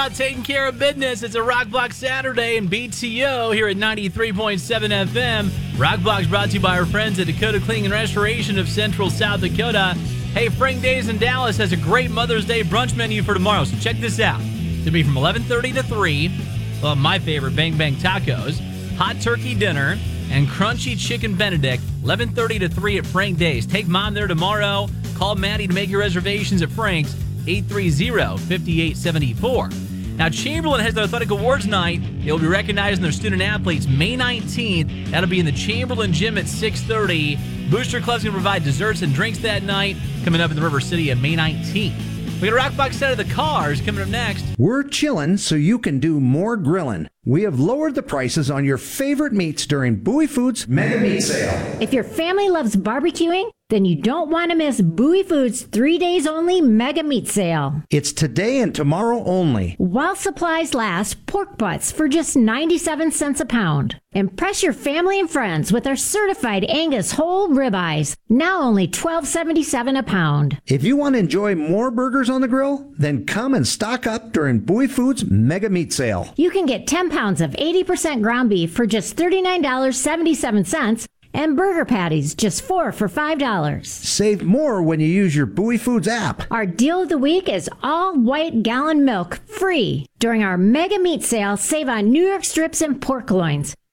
about taking care of business. It's a Rock Block Saturday in BTO here at 93.7 FM. Rock Block's brought to you by our friends at Dakota Cleaning and Restoration of Central South Dakota. Hey, Frank Days in Dallas has a great Mother's Day brunch menu for tomorrow, so check this out. It's going to be from 11:30 to 3. Well, my favorite, Bang Bang Tacos, hot turkey dinner, and crunchy chicken Benedict, 11:30 to 3 at Frank Days. Take Mom there tomorrow. Call Maddie to make your reservations at Frank's, 830-5874. Now, Chamberlain has their Athletic Awards night. They'll be recognizing their student athletes May 19th. That'll be in the Chamberlain Gym at 6:30. Booster Club's going to provide desserts and drinks that night, coming up in the River City on May 19th. We got a Rock Box set of the cars coming up next. We're chillin' so you can do more grillin'. We have lowered the prices on your favorite meats during Bowie Foods Mega Meat Sale. If your family loves barbecuing, then you don't want to miss Bowie Foods 3 days only Mega Meat Sale. It's today and tomorrow only. While supplies last, pork butts for just 97 cents a pound. Impress your family and friends with our certified Angus whole ribeyes, now only $12.77 a pound. If you want to enjoy more burgers on the grill, then come and stock up during Bowie Foods Mega Meat Sale. You can get 10 pounds of 80% ground beef for just $39.77 and burger patties just $4 for $5. Save more when you use your Bowie Foods app. Our deal of the week is all white gallon milk free. During our Mega Meat Sale, save on New York strips and pork loins.